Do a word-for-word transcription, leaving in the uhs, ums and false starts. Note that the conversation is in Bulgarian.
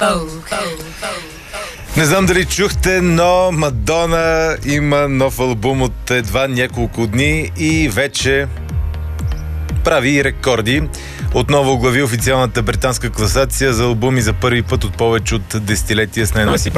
Не знам дали чухте, но Мадона има нов албум от едва няколко дни и вече прави рекорди. Отново оглави официалната британска класация за албуми за първи път от повече от десетилетия с най-нови